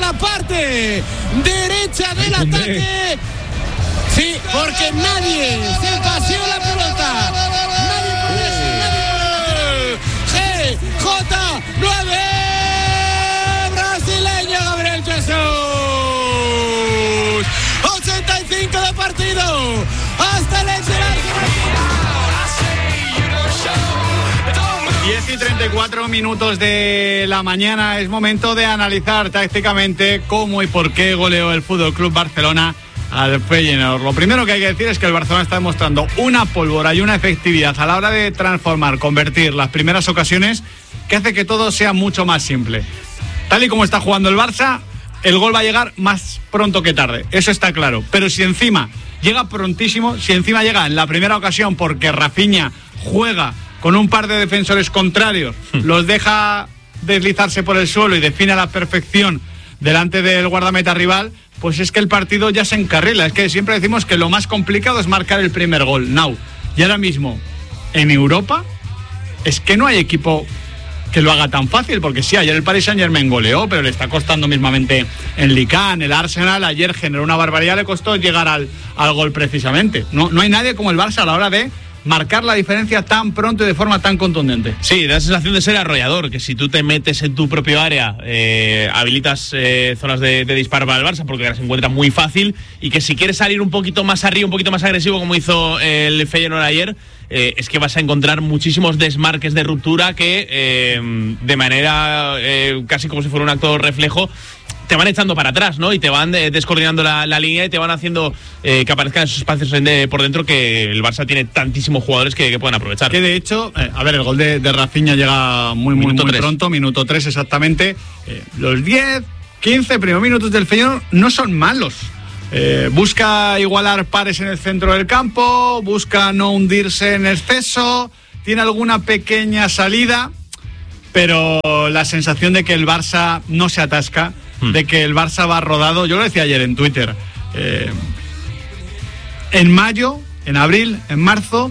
la parte derecha del ataque. Sí, porque nadie se paseó la pelota. Nadie podía ser. J9 brasileño Gabriel Jesús. 85 de partido. Hasta el excelente. 10:34 minutos de la mañana. Es momento de analizar tácticamente cómo y por qué goleó el Fútbol Club Barcelona al Feyenoord. Lo primero que hay que decir es que el Barcelona está demostrando una pólvora y una efectividad a la hora de transformar, convertir las primeras ocasiones, que hace que todo sea mucho más simple. Tal y como está jugando el Barça, el gol va a llegar más pronto que tarde, eso está claro. Pero si encima llega prontísimo, si encima llega en la primera ocasión porque Rafinha juega con un par de defensores contrarios, los deja deslizarse por el suelo y define a la perfección delante del guardameta rival, pues es que el partido ya se encarrila. Es que siempre decimos que lo más complicado es marcar el primer gol. Y ahora mismo, en Europa, es que no hay equipo que lo haga tan fácil, porque sí, ayer el Paris Saint-Germain goleó, pero le está costando mismamente en Ligue 1. El Arsenal ayer generó una barbaridad, le costó llegar al gol precisamente. No hay nadie como el Barça a la hora de marcar la diferencia tan pronto y de forma tan contundente. Sí, da la sensación de ser arrollador, que si tú te metes en tu propio área, habilitas zonas de disparo para el Barça, porque las encuentra muy fácil, y que si quieres salir un poquito más arriba, un poquito más agresivo, como hizo el Feyenoord ayer, es que vas a encontrar muchísimos desmarques de ruptura que de manera casi como si fuera un acto reflejo te van echando para atrás, ¿no? Y te van descoordinando la línea y te van haciendo que aparezcan esos espacios por dentro que el Barça tiene tantísimos jugadores que pueden aprovechar. Que de hecho, el gol de Rafinha llega muy pronto, minuto 3 exactamente. Los 10, 15 primeros minutos del Feyenoord no son malos. Busca igualar pares en el centro del campo, busca no hundirse en exceso, tiene alguna pequeña salida, pero la sensación de que el Barça no se atasca, de que el Barça va rodado. Yo lo decía ayer en Twitter, en mayo, en abril, en marzo,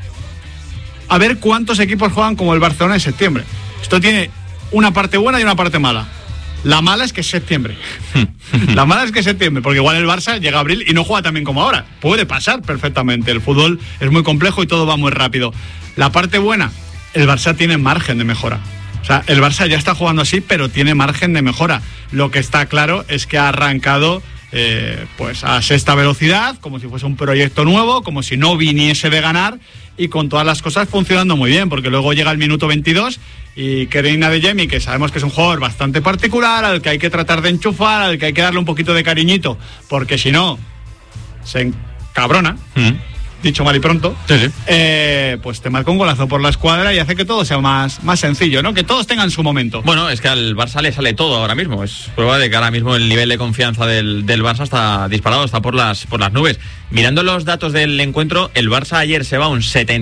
a ver cuántos equipos juegan como el Barcelona en septiembre. Esto tiene una parte buena y una parte mala. La mala es que es septiembre. La mala es que es septiembre, porque igual el Barça llega a abril y no juega tan bien como ahora. Puede pasar perfectamente. El fútbol es muy complejo y todo va muy rápido. La parte buena, el Barça tiene margen de mejora. O sea, el Barça ya está jugando así, pero tiene margen de mejora. Lo que está claro es que ha arrancado pues a sexta velocidad, como si fuese un proyecto nuevo, como si no viniese de ganar, y con todas las cosas funcionando muy bien, porque luego llega el minuto 22 y Karim Adeyemi, que sabemos que es un jugador bastante particular, al que hay que tratar de enchufar, al que hay que darle un poquito de cariñito, porque si no se encabrona. Dicho mal y pronto, sí. Pues te marca un golazo por la escuadra y hace que todo sea más sencillo, ¿no? Que todos tengan su momento. Bueno, es que al Barça le sale todo ahora mismo. Es prueba de que ahora mismo el nivel de confianza del Barça está disparado, está por las nubes. Mirando los datos del encuentro, el Barça ayer se va a un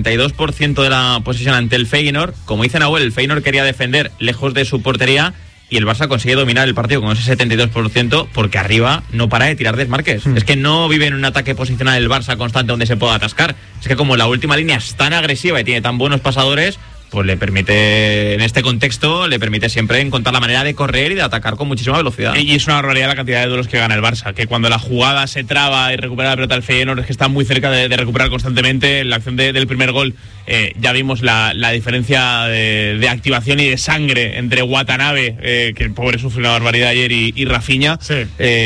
72% de la posesión ante el Feyenoord. Como dice Nahuel, el Feyenoord quería defender lejos de su portería, y el Barça consigue dominar el partido con ese 72% porque arriba no para de tirar desmarques. Es que no vive en un ataque posicional el Barça constante donde se pueda atascar. Es que como la última línea es tan agresiva y tiene tan buenos pasadores, pues le permite, en este contexto, le permite siempre encontrar la manera de correr y de atacar con muchísima velocidad. Y es una barbaridad la cantidad de duelos que gana el Barça, que cuando la jugada se traba y recupera la pelota el Feyenoord, es que está muy cerca de recuperar constantemente. En la acción del primer gol ya vimos la diferencia de activación y de sangre entre Watanabe, que el pobre sufrió una barbaridad ayer, y Rafinha. Sí.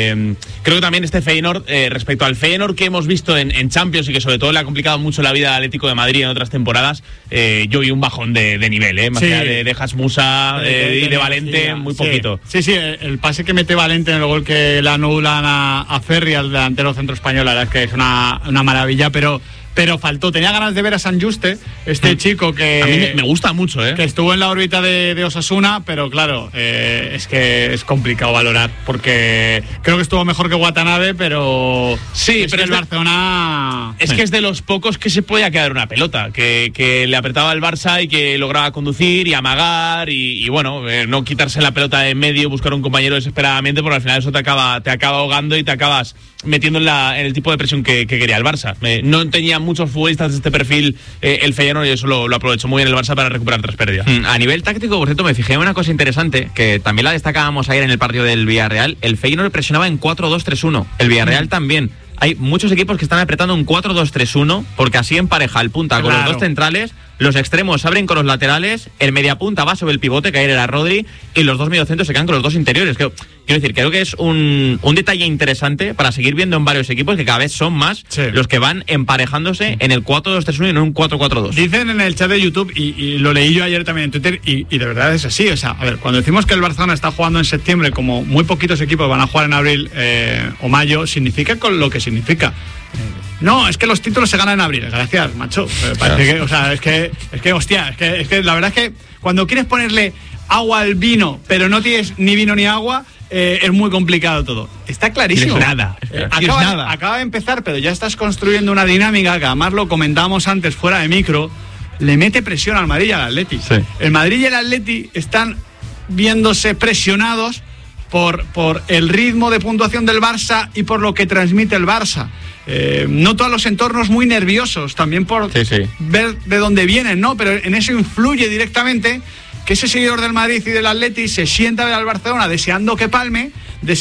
Creo que también este Feyenoord, respecto al Feyenoord que hemos visto en Champions y que sobre todo le ha complicado mucho la vida al Atlético de Madrid en otras temporadas, yo vi un bajón de nivel, más allá de Hasmusa y de Valente, muy poquito. Sí, el pase que mete Valente en el gol que le anulan a Ferri, al delantero centro español, la verdad es que es una maravilla, pero faltó. Tenía ganas de ver a San Juste, chico que... A mí me gusta mucho, que estuvo en la órbita de Osasuna, pero claro, es que es complicado valorar, porque creo que estuvo mejor que Watanabe, pero... Sí, pero el Barcelona... Es que es de los pocos que se podía quedar una pelota, que le apretaba al Barça y que lograba conducir y amagar y bueno, no quitarse la pelota de en medio, buscar un compañero desesperadamente, porque al final eso te acaba ahogando y te acabas metiendo en el tipo de presión que quería el Barça. No tenía muchos futbolistas de este perfil el Feyenoord, y eso lo aprovechó muy bien el Barça para recuperar 3 pérdidas. A nivel táctico, por cierto, me fijé en una cosa interesante, que también la destacábamos ayer en el partido del Villarreal. El Feyenoord presionaba en 4-2-3-1, el Villarreal también. Hay muchos equipos que están apretando un 4-2-3-1, porque así empareja el punta con los dos centrales, los extremos se abren con los laterales, el mediapunta va sobre el pivote, que ayer era Rodri, y los dos mediocentros se quedan con los dos interiores. Quiero decir, creo que es un detalle interesante para seguir viendo en varios equipos, que cada vez son más los que van emparejándose en el 4-2-3-1 y en un 4-4-2. Dicen en el chat de YouTube, y lo leí yo ayer también en Twitter, y de verdad es así. O sea, a ver, cuando decimos que el Barcelona está jugando en septiembre, como muy poquitos equipos van a jugar en abril o mayo, significa con lo que significa. No, es que los títulos se ganan en abril. Gracias, macho. Parece que, o sea, es que hostia, es que la verdad es que cuando quieres ponerle agua al vino, pero no tienes ni vino ni agua, es muy complicado todo. Está clarísimo. Nada. Acaba de empezar, pero ya estás construyendo una dinámica que además lo comentábamos antes fuera de micro. Le mete presión al Madrid y al Atleti. Sí. El Madrid y el Atleti están viéndose presionados por el ritmo de puntuación del Barça y por lo que transmite el Barça. Noto a los entornos muy nerviosos, también por ver de dónde vienen, ¿no? Pero en eso influye directamente que ese seguidor del Madrid y del Atleti se sienta a ver al Barcelona deseando que palme,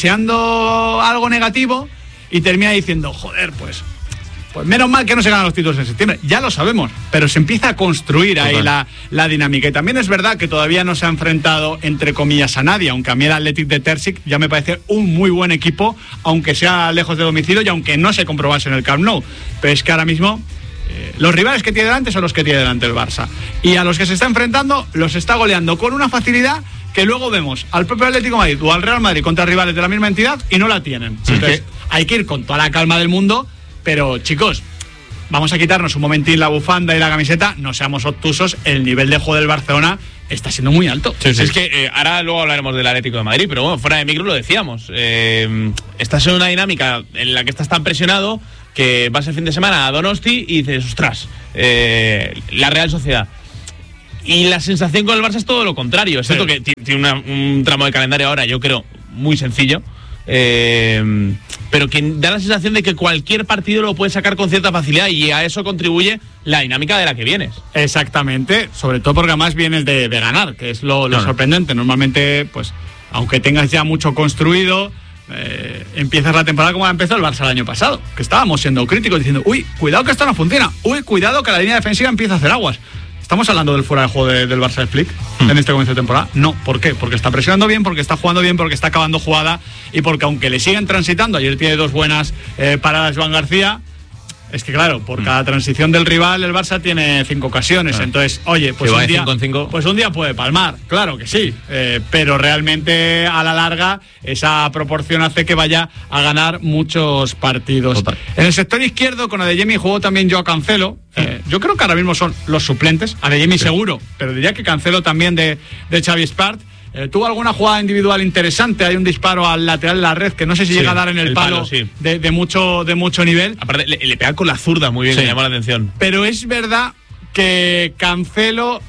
deseando algo negativo, y termina diciendo, joder, pues menos mal que no se ganan los títulos en septiembre. Ya lo sabemos, pero se empieza a construir ahí la dinámica. Y también es verdad que todavía no se ha enfrentado, entre comillas, a nadie, aunque a mí el Athletic de Terzic ya me parece un muy buen equipo, aunque sea lejos de domicilio y aunque no se comprobase en el Camp Nou. Pero es que ahora mismo los rivales que tiene delante son los que tiene delante el Barça. Y a los que se está enfrentando los está goleando con una facilidad que luego vemos al propio Atlético de Madrid o al Real Madrid contra rivales de la misma entidad y no la tienen. Entonces hay que ir con toda la calma del mundo. Pero, chicos, vamos a quitarnos un momentín la bufanda y la camiseta, no seamos obtusos, el nivel de juego del Barcelona está siendo muy alto. Es que ahora luego hablaremos del Atlético de Madrid, pero bueno, fuera de micro lo decíamos. Estás en una dinámica en la que estás tan presionado que vas el fin de semana a Donosti y dices, ostras, la Real Sociedad. Y la sensación con el Barça es todo lo contrario. Es cierto que tiene un tramo de calendario ahora, yo creo, muy sencillo. Pero que da la sensación de que cualquier partido lo puedes sacar con cierta facilidad, y a eso contribuye la dinámica de la que vienes. Exactamente, sobre todo porque además vienes de ganar, que es lo sorprendente. Normalmente, pues, aunque tengas ya mucho construido, empiezas la temporada como la empezó el Barça el año pasado, que estábamos siendo críticos diciendo, uy, cuidado que esto no funciona, uy, cuidado que la línea defensiva empieza a hacer aguas. ¿Estamos hablando del fuera de juego del Barça de Flick en este comienzo de temporada? No. ¿Por qué? Porque está presionando bien, porque está jugando bien, porque está acabando jugada, y porque aunque le siguen transitando, ayer tiene 2 buenas paradas Joan García, es que claro, por cada transición del rival el Barça tiene 5 ocasiones. Entonces, oye, pues un día puede palmar, claro que sí, pero realmente a la larga esa proporción hace que vaya a ganar muchos partidos. Total. En el sector izquierdo con Adeyemi jugó también Joao Cancelo. Yo creo que ahora mismo son los suplentes, Adeyemi seguro, pero diría que Cancelo también de Xavi Espart. Tuvo alguna jugada individual interesante, hay un disparo al lateral de la red que no sé si llega a dar en el palo de mucho nivel. Aparte le pega con la zurda muy bien, me llamó la atención. Pero es verdad que Cancelo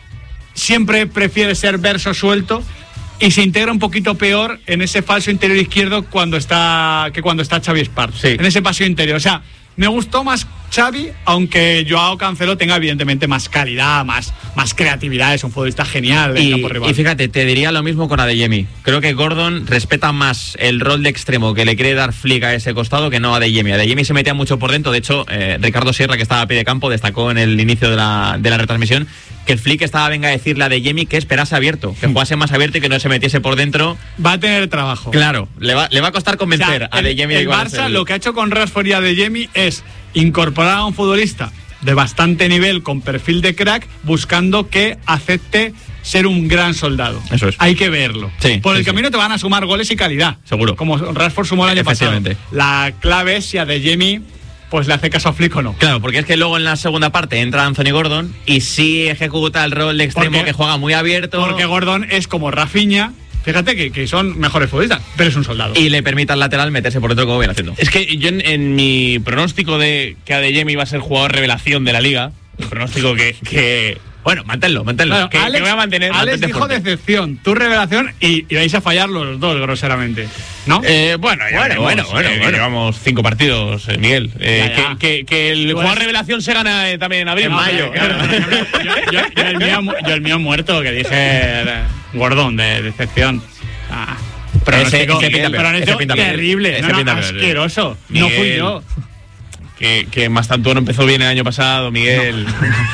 siempre prefiere ser verso suelto y se integra un poquito peor en ese falso interior izquierdo cuando está Xavi Espart, en ese pasillo interior. O sea, me gustó más Xavi, aunque Joao Cancelo tenga evidentemente más calidad, más creatividad, es un futbolista genial en campo rival. Y fíjate, te diría lo mismo con Adeyemi. Creo que Gordon respeta más el rol de extremo que le quiere dar Flick a ese costado que no a Adeyemi. Adeyemi se metía mucho por dentro. De hecho, Ricardo Sierra, que estaba a pie de campo, destacó en el inicio de la retransmisión que el Flick estaba venga a decirle a Adeyemi que esperase abierto, que jugase más abierto y que no se metiese por dentro. Va a tener trabajo. Claro, le va a costar convencer a Adeyemi. El Barça lo que ha hecho con Rashford y Adeyemi es incorporar a un futbolista de bastante nivel con perfil de crack, buscando que acepte ser un gran soldado. Eso es. Hay que verlo. Por el camino te van a sumar goles y calidad. Seguro. Como Rashford sumó el año pasado. La clave es si Adeyemi pues le hace caso a Flick o no. Claro, porque es que luego en la segunda parte entra Anthony Gordon y sí ejecuta el rol de extremo, que juega muy abierto. Porque Gordon es como Rafinha. Fíjate que son mejores futbolistas, pero es un soldado. Y le permite al lateral meterse por dentro como viene haciendo. Es que yo en mi pronóstico de que Adeyemi iba a ser jugador revelación de la Liga, el pronóstico que Bueno, manténlo. Claro, que voy a mantener. Alex dijo fuerte. decepción, tu revelación, y vais a fallar los dos, groseramente, ¿no? Bueno, llevamos 5 partidos, Miguel. Ya. Que el jugador revelación se gana también en abril. En mayo. Yo el mío muerto, que dije Gordon, de decepción. Pronóstico terrible, asqueroso. Miguel, no fui yo. Que Mastantuono empezó bien el año pasado, Miguel.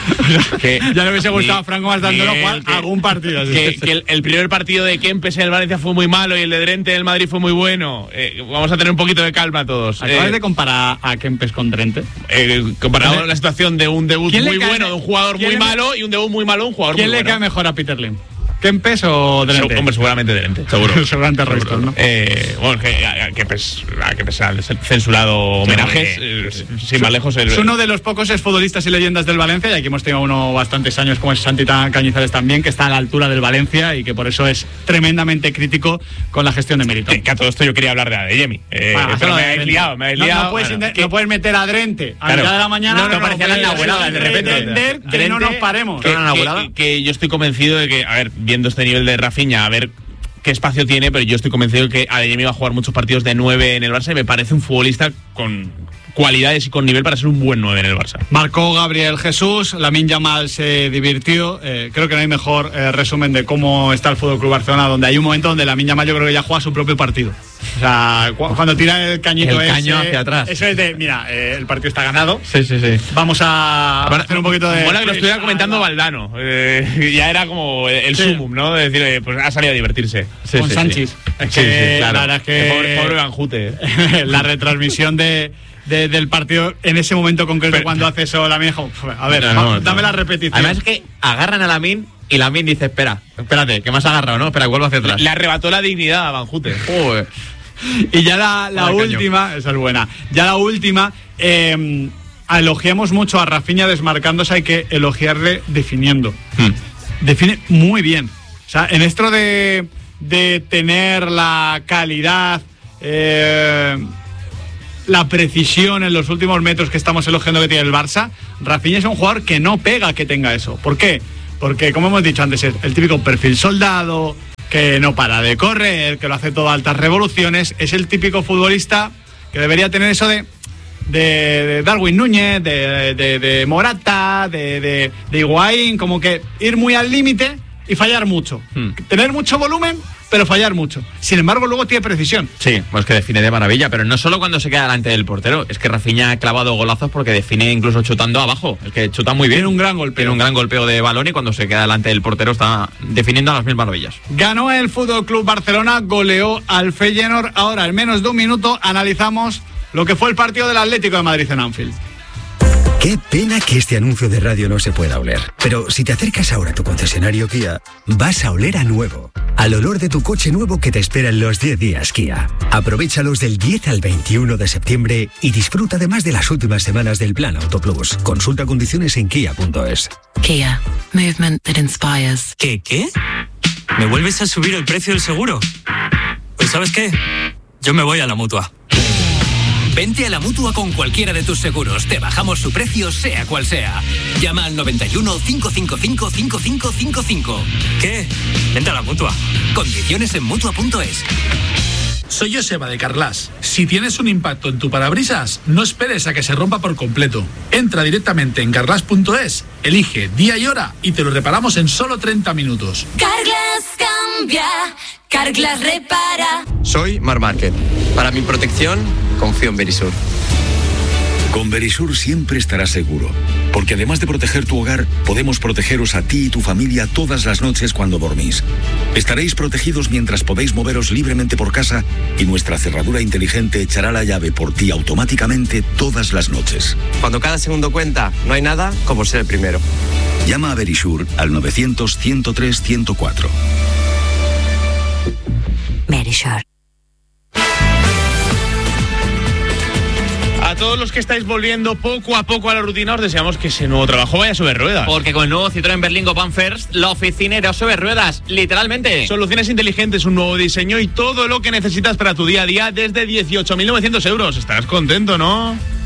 Ya le hubiese gustado a Franco Mastantuono jugar algún partido. Que el primer partido de Kempes en el Valencia fue muy malo y el de Drente en el Madrid fue muy bueno. Vamos a tener un poquito de calma todos. ¿Acabas de comparar a Kempes con Drente? Comparado la situación de un debut muy bueno de un jugador muy malo y un debut muy malo de un jugador muy bueno. ¿Quién le cae mejor a Peter Lim? ¿Kempes o Drente? Hombre, seguramente Drente, seguro. Seguramente Royston, ¿no? Bueno, a Kempes han censurado homenajes, sin más lejos. Es uno de los pocos exfutbolistas y leyendas del Valencia, y aquí hemos tenido uno bastantes años, como es Santi Cañizares también, que está a la altura del Valencia y que por eso es tremendamente crítico con la gestión de mérito. Que a todo esto yo quería hablar de Adeyemi. Pero me habéis liado. No puedes meter a Drente a mitad de la mañana. No parecía la inaugurada, de repente. Entender que no nos paremos. Que yo estoy convencido de que, a ver, viendo este nivel de Rafinha, a ver qué espacio tiene, pero yo estoy convencido de que Adeyemi va a jugar muchos partidos de 9 en el Barça y me parece un futbolista con cualidades y con nivel para ser un buen 9 en el Barça. Marcó Gabriel Jesús, Lamine Yamal se divirtió. Creo que no hay mejor resumen de cómo está el FC Barcelona, donde hay un momento donde Lamine Yamal yo creo que ya juega su propio partido. O sea, cuando tira el cañito caño hacia atrás. Eso es de, mira, el partido está ganado. Sí. Vamos a hacer un poquito de... Bueno, que lo estuviera comentando Valdano. Ya era como el sumum, ¿no? De decir, pues ha salido a divertirse. Con Sánchez. Es que claro. La verdad es que... Pobre Banjute. La retransmisión del partido en ese momento concreto, cuando hace eso Lamine, a ver, dame la repetición. Además es que agarran a Lamine y Lamine dice, espérate, que me has agarrado, ¿no? Espera, vuelvo hacia atrás. Le arrebató la dignidad a Banjute. Y ya la última, cañón. Esa es buena. Ya la última, elogiamos mucho a Rafinha desmarcándose, hay que elogiarle definiendo. Define muy bien. O sea, en esto de tener la calidad, la precisión en los últimos metros que estamos elogiando que tiene el Barça, Rafinha es un jugador que no pega que tenga eso. ¿Por qué? Porque, como hemos dicho antes, es el típico perfil soldado, que no para de correr, que lo hace todo a altas revoluciones. Es el típico futbolista que debería tener eso de Darwin Núñez, de Morata, de Higuaín, como que ir muy al límite y fallar mucho. Tener mucho volumen, pero fallar mucho. Sin embargo, luego tiene precisión. Sí, pues que define de maravilla, pero no solo cuando se queda delante del portero, es que Rafinha ha clavado golazos porque define incluso chutando abajo. Es que chuta muy bien. Tiene un gran golpeo. Tiene un gran golpeo de balón y cuando se queda delante del portero está definiendo a las mil maravillas. Ganó el FC Barcelona, goleó al Feyenoord. Ahora, en menos de un minuto, analizamos lo que fue el partido del Atlético de Madrid en Anfield. Qué pena que este anuncio de radio no se pueda oler. Pero si te acercas ahora a tu concesionario Kia, vas a oler a nuevo. Al olor de tu coche nuevo que te espera en los 10 días Kia. Aprovéchalos del 10 al 21 de septiembre y disfruta además de las últimas semanas del Plan Auto Plus. Consulta condiciones en kia.es. Kia. Movement that inspires. ¿Qué? ¿Me vuelves a subir el precio del seguro? Pues ¿sabes qué? Yo me voy a la Mutua. Vente a la Mutua con cualquiera de tus seguros. Te bajamos su precio, sea cual sea. Llama al 91 555 5555. ¿Qué? Vente a la Mutua. Condiciones en Mutua.es. Soy Joseba de Carglass. Si tienes un impacto en tu parabrisas, no esperes a que se rompa por completo. Entra directamente en Carglass.es, elige día y hora y te lo reparamos en solo 30 minutos. Carglass cambia, Carglass repara. Soy Mar Márquez. Para mi protección, confío en Verisur. Con Verisur siempre estarás seguro, porque además de proteger tu hogar, podemos protegeros a ti y tu familia todas las noches cuando dormís. Estaréis protegidos mientras podéis moveros libremente por casa y nuestra cerradura inteligente echará la llave por ti automáticamente todas las noches. Cuando cada segundo cuenta, no hay nada como ser el primero. Llama a Verisur al 900-103-104. Verisur. A todos los que estáis volviendo poco a poco a la rutina, os deseamos que ese nuevo trabajo vaya sobre ruedas. Porque con el nuevo Citroën Berlingo Van First, la oficina irá sobre ruedas, literalmente. Soluciones inteligentes, un nuevo diseño y todo lo que necesitas para tu día a día desde 18.900 euros. Estarás contento, ¿no?